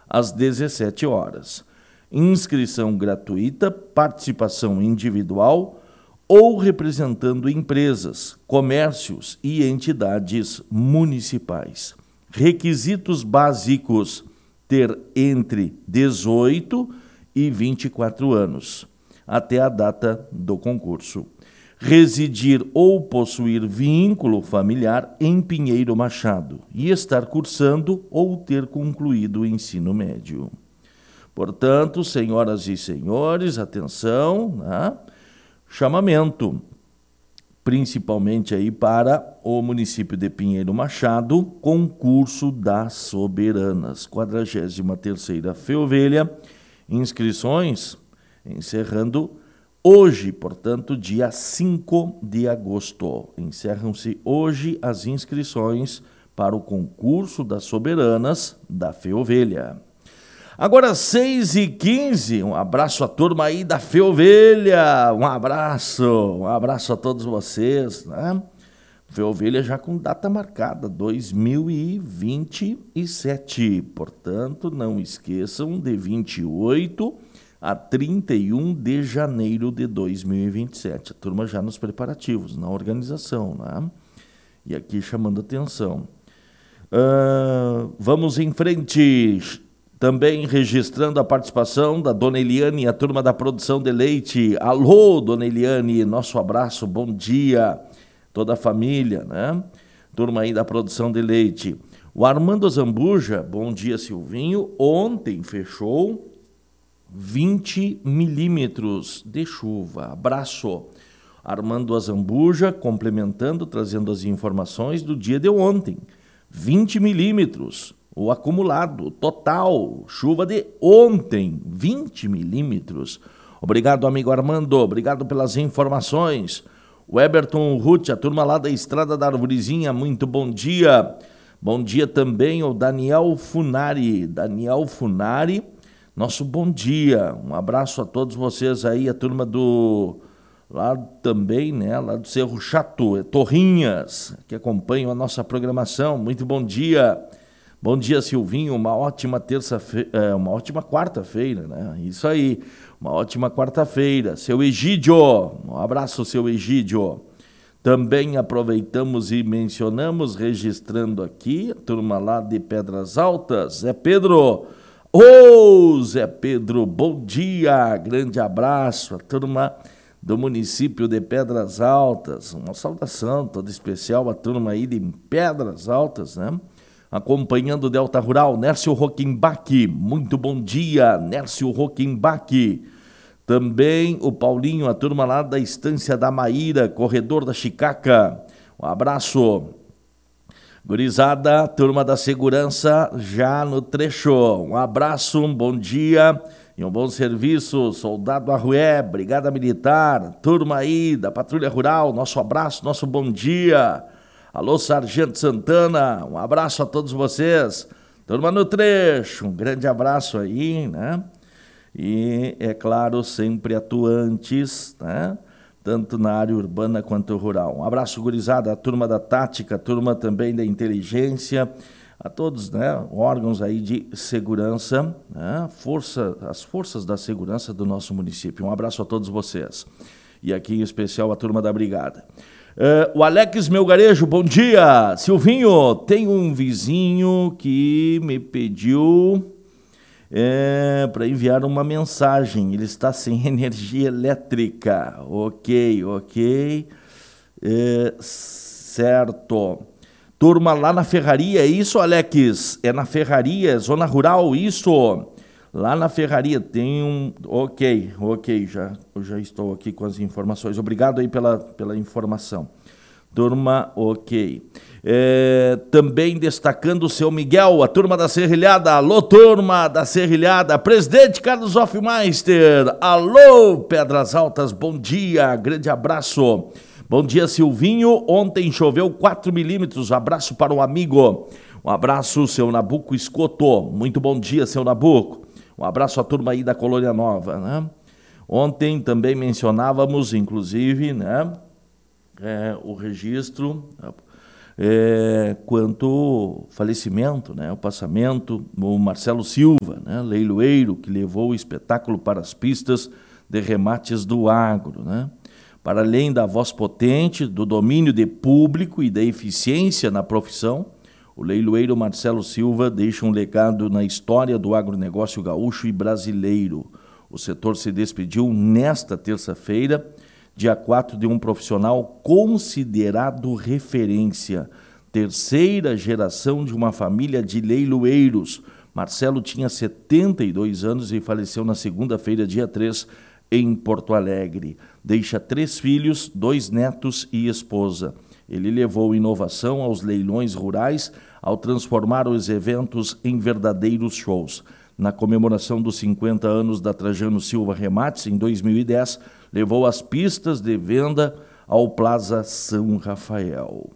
às 17 horas. Inscrição gratuita, participação individual ou representando empresas, comércios e entidades municipais. Requisitos básicos: ter entre 18 e 24 anos, até a data do concurso. Residir ou possuir vínculo familiar em Pinheiro Machado e estar cursando ou ter concluído o ensino médio. Portanto, senhoras e senhores, atenção, né? Chamamento, principalmente aí para o município de Pinheiro Machado, concurso das soberanas, 43ª Feovelha, inscrições encerrando hoje, portanto, dia 5 de agosto. Encerram-se hoje as inscrições para o concurso das soberanas da Feovelha. Agora, 6h15, um abraço à turma aí da Feovelha, um abraço a todos vocês, né? Feovelha já com data marcada, 2027, portanto, não esqueçam, de 28 a 31 de janeiro de 2027. A turma já nos preparativos, na organização, né? E aqui chamando atenção. Vamos em frente. Também registrando a participação da Dona Eliane e a turma da produção de leite. Alô, Dona Eliane, nosso abraço, bom dia, toda a família, né? Turma aí da produção de leite. O Armando Zambuja, bom dia, Silvinho, ontem fechou 20 milímetros de chuva. Abraço. Armando Azambuja complementando, trazendo as informações do dia de ontem. 20 milímetros. O acumulado, total, chuva de ontem, 20 milímetros. Obrigado, amigo Armando, obrigado pelas informações. O Eberton Ruth, a turma lá da Estrada da Arvorezinha, muito bom dia. Bom dia também ao Daniel Funari. Daniel Funari, nosso bom dia. Um abraço a todos vocês aí, a turma do... lá também, né, lá do Cerro Chato, Torrinhas, que acompanham a nossa programação. Muito bom dia. Bom dia, Silvinho, uma ótima terça-feira, uma ótima quarta-feira, né? Isso aí, uma ótima quarta-feira. Seu Egídio, um abraço, seu Egídio. Também aproveitamos e mencionamos, registrando aqui, a turma lá de Pedras Altas, Zé Pedro. Ô, Zé Pedro, bom dia, grande abraço, a turma do município de Pedras Altas. Uma saudação toda especial à turma aí de Pedras Altas, né? Acompanhando o Delta Rural, Nércio Rockenbach, muito bom dia, Nércio Rockenbach. Também o Paulinho, a turma lá da Estância da Maíra, corredor da Chicaca, um abraço. Gurizada, turma da segurança, já no trecho, um abraço, um bom dia e um bom serviço, soldado Arrué, Brigada Militar, turma aí da Patrulha Rural, nosso abraço, nosso bom dia. Alô, Sargento Santana, um abraço a todos vocês. Turma no trecho, um grande abraço aí, né? E, é claro, sempre atuantes, né? Tanto na área urbana quanto rural. Um abraço, gurizada, a turma da tática, a turma também da inteligência, a todos, né? Órgãos aí de segurança, né? As forças da segurança do nosso município. Um abraço a todos vocês. E aqui em especial a turma da Brigada. O Alex Melgarejo, bom dia. Silvinho, tem um vizinho que me pediu para enviar uma mensagem. Ele está sem energia elétrica. Ok. Certo. Turma lá na Ferraria, é isso, Alex? É na Ferraria, zona rural, isso? Lá na Ferraria tem um... Ok, eu já estou aqui com as informações. Obrigado aí pela informação. Turma, ok. Também destacando o seu Miguel, a turma da Serrilhada. Alô, turma da Serrilhada. Presidente Carlos Hoffmeister. Alô, Pedras Altas, bom dia, grande abraço. Bom dia, Silvinho. Ontem choveu 4 milímetros. Abraço para o amigo. Um abraço, seu Nabuco Escoto. Muito bom dia, seu Nabuco. Um abraço à turma aí da Colônia Nova, né? Ontem também mencionávamos, inclusive, né, o registro quanto ao falecimento, né, o passamento do Marcelo Silva, né? Leiloeiro que levou o espetáculo para as pistas de remates do agro, né? Para além da voz potente, do domínio de público e da eficiência na profissão, o leiloeiro Marcelo Silva deixa um legado na história do agronegócio gaúcho e brasileiro. O setor se despediu nesta terça-feira, dia 4, de um profissional considerado referência, terceira geração de uma família de leiloeiros. Marcelo tinha 72 anos e faleceu na segunda-feira, dia 3, em Porto Alegre. Deixa 3 filhos, 2 netos e esposa. Ele levou inovação aos leilões rurais ao transformar os eventos em verdadeiros shows. Na comemoração dos 50 anos da Trajano Silva Remates, em 2010, levou as pistas de venda ao Plaza São Rafael.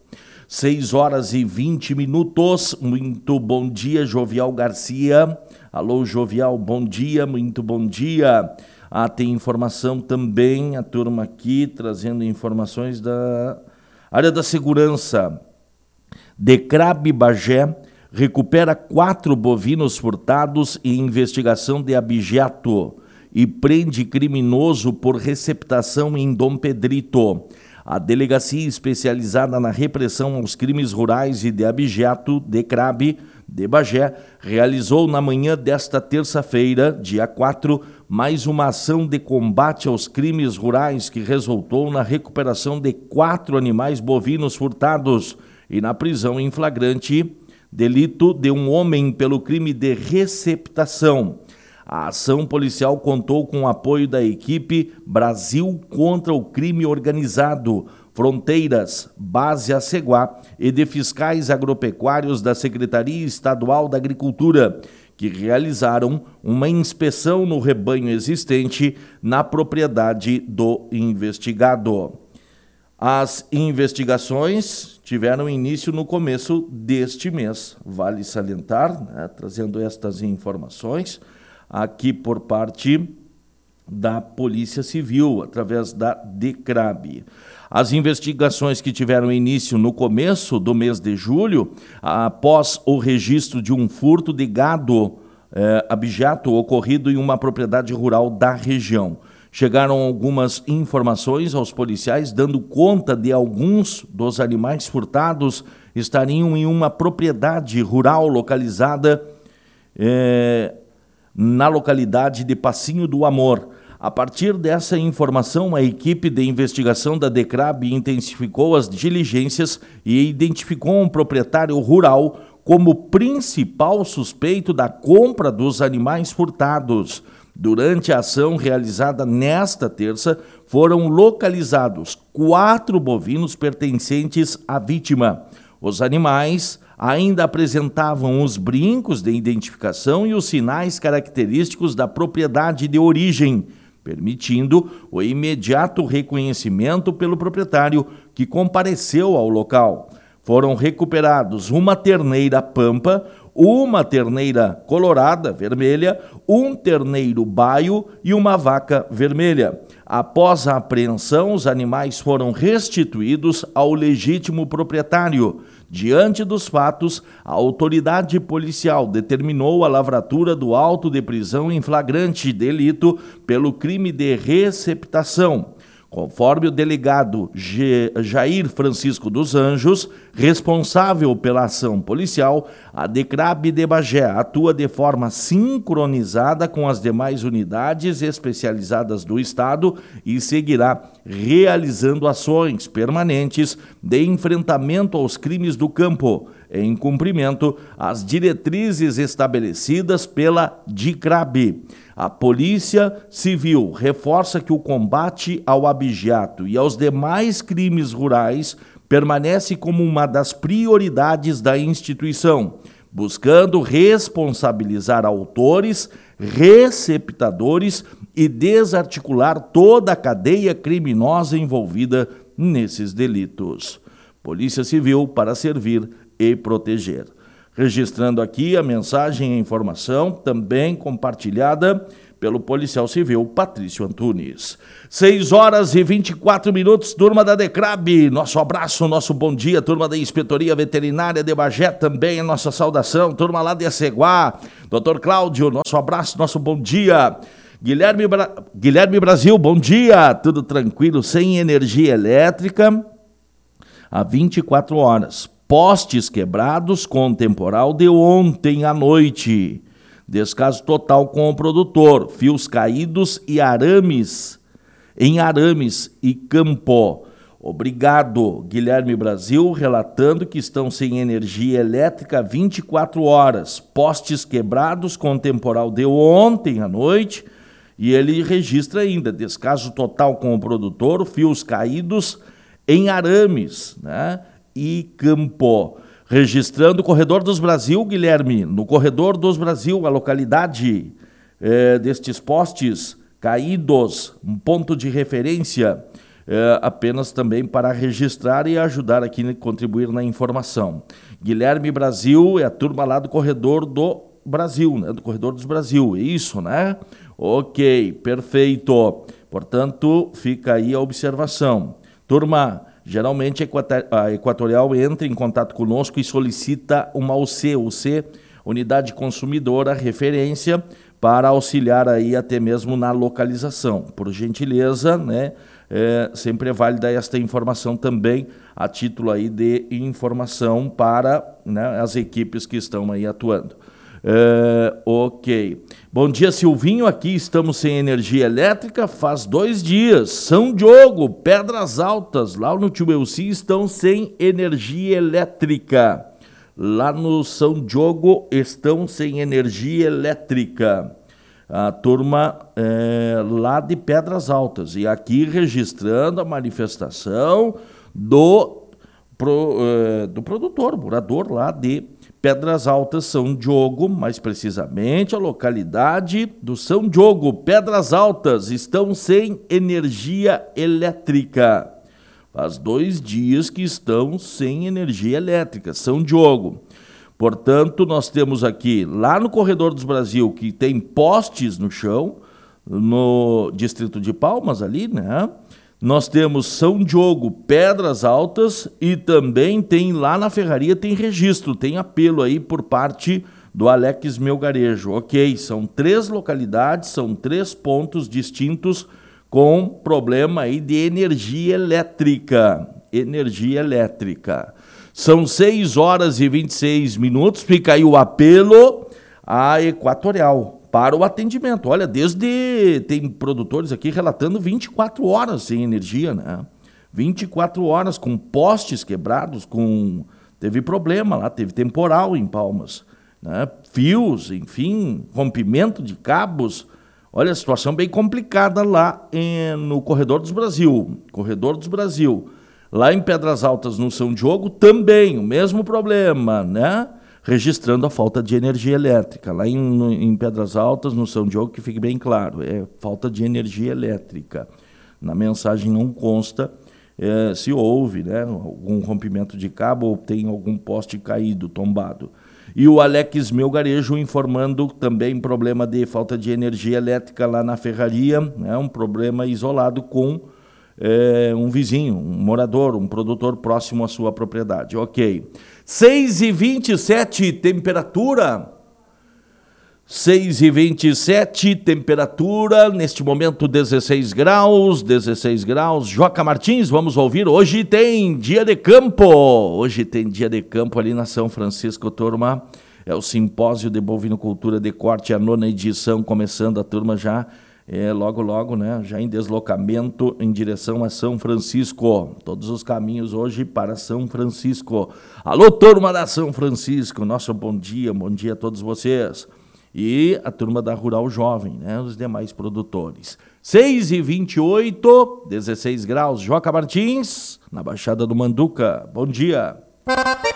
6h20. Muito bom dia, Jovial Garcia. Alô, Jovial, bom dia, muito bom dia. Tem informação também, a turma aqui trazendo informações da área da segurança. DECRAB Bagé recupera 4 bovinos furtados em investigação de abigeato e prende criminoso por receptação em Dom Pedrito. A Delegacia Especializada na Repressão aos Crimes Rurais e de Abigeato, DECRAB, de Bagé, realizou na manhã desta terça-feira, dia 4, mais uma ação de combate aos crimes rurais que resultou na recuperação de 4 animais bovinos furtados e na prisão em flagrante delito de um homem pelo crime de receptação. A ação policial contou com o apoio da equipe Brasil contra o Crime Organizado, Fronteiras, Base Aceguá e de fiscais agropecuários da Secretaria Estadual da Agricultura, que realizaram uma inspeção no rebanho existente na propriedade do investigado. As investigações tiveram início no começo deste mês, vale salientar, né, trazendo estas informações aqui por parte da Polícia Civil, através da DECRAB. As investigações que tiveram início no começo do mês de julho, após o registro de um furto de gado abigeato ocorrido em uma propriedade rural da região. Chegaram algumas informações aos policiais dando conta de alguns dos animais furtados estariam em uma propriedade rural localizada na localidade de Passinho do Amor. A partir dessa informação, a equipe de investigação da DECRAB intensificou as diligências e identificou um proprietário rural como principal suspeito da compra dos animais furtados. Durante a ação realizada nesta terça, foram localizados 4 bovinos pertencentes à vítima. Os animais ainda apresentavam os brincos de identificação e os sinais característicos da propriedade de origem, permitindo o imediato reconhecimento pelo proprietário que compareceu ao local. Foram recuperados uma terneira pampa, uma terneira colorada, vermelha, um terneiro baio e uma vaca vermelha. Após a apreensão, os animais foram restituídos ao legítimo proprietário. Diante dos fatos, a autoridade policial determinou a lavratura do auto de prisão em flagrante delito pelo crime de receptação. Conforme o delegado Jair Francisco dos Anjos, responsável pela ação policial, a DECRAB de Bagé atua de forma sincronizada com as demais unidades especializadas do Estado e seguirá realizando ações permanentes de enfrentamento aos crimes do campo, em cumprimento às diretrizes estabelecidas pela DECRAB. A Polícia Civil reforça que o combate ao abigeato e aos demais crimes rurais permanece como uma das prioridades da instituição, buscando responsabilizar autores, receptadores e desarticular toda a cadeia criminosa envolvida nesses delitos. Polícia Civil para servir e proteger. Registrando aqui a mensagem e a informação, também compartilhada pelo policial civil Patrício Antunes. 6h24, turma da DECRAB, nosso abraço, nosso bom dia, turma da Inspetoria Veterinária de Bagé, também a nossa saudação, turma lá de Aceguá, Dr. Cláudio, nosso abraço, nosso bom dia. Guilherme Brasil, bom dia, tudo tranquilo, sem energia elétrica há 24 horas. Postes quebrados com temporal de ontem à noite. Descaso total com o produtor. Fios caídos e arames e campo. Obrigado, Guilherme Brasil, relatando que estão sem energia elétrica há 24 horas. Postes quebrados com temporal de ontem à noite. E ele registra ainda descaso total com o produtor. Fios caídos em arames, né? E campo. Registrando o Corredor dos Brasil, Guilherme, no Corredor dos Brasil, a localidade destes postes caídos, um ponto de referência, apenas também para registrar e ajudar aqui a contribuir na informação. Guilherme Brasil é a turma lá do Corredor do Brasil, né? Do Corredor dos Brasil, é isso, né? Ok, perfeito. Portanto, fica aí a observação. Turma, geralmente a Equatorial entra em contato conosco e solicita uma UC, Unidade Consumidora, referência, para auxiliar aí até mesmo na localização. Por gentileza, né, sempre é válida esta informação também, a título aí de informação para, né, as equipes que estão aí atuando. Ok. Bom dia, Silvinho. Aqui estamos sem energia elétrica faz 2 dias. São Diogo, Pedras Altas, lá no Tio Elci estão sem energia elétrica. Lá no São Diogo estão sem energia elétrica. A turma lá de Pedras Altas. E aqui registrando a manifestação do produtor, morador lá de Pedras Altas, São Diogo, mais precisamente a localidade do São Diogo, Pedras Altas, estão sem energia elétrica. Faz 2 dias que estão sem energia elétrica, São Diogo. Portanto, nós temos aqui, lá no Corredor dos Brasil, que tem postes no chão, no distrito de Palmas ali, né? Nós temos São Diogo, Pedras Altas e também tem lá na Ferraria, tem registro, tem apelo aí por parte do Alex Melgarejo. Ok, são 3 localidades, são 3 pontos distintos com problema aí de energia elétrica. Energia elétrica. São 6h26, fica aí o apelo à Equatorial para o atendimento. Olha, tem produtores aqui relatando 24 horas sem energia, né? 24 horas com postes quebrados, teve problema lá, teve temporal em Palmas, né? Fios, enfim, rompimento de cabos. Olha, a situação bem complicada lá no Corredor dos Brasil. Corredor dos Brasil. Lá em Pedras Altas, no São Diogo, também o mesmo problema, né? Registrando a falta de energia elétrica. Lá em Pedras Altas, no São Diogo, que fique bem claro, é falta de energia elétrica. Na mensagem não consta se houve, né, algum rompimento de cabo ou tem algum poste caído, tombado. E o Alex Melgarejo informando também problema de falta de energia elétrica lá na Ferraria, né, um problema isolado com um vizinho, um morador, um produtor próximo à sua propriedade. Ok. 6h27, temperatura. 6h27, temperatura, neste momento 16 graus. Joca Martins, vamos ouvir. Hoje tem dia de campo. Hoje tem dia de campo ali na São Francisco, turma. É o Simpósio de Bovinocultura de Corte, a 9ª edição, começando a turma já. Logo, né? Já em deslocamento em direção a São Francisco. Todos os caminhos hoje para São Francisco. Alô, turma da São Francisco, nosso bom dia a todos vocês. E a turma da Rural Jovem, né? Os demais produtores. 6h28, 16 graus. Joca Martins, na Baixada do Manduca. Bom dia.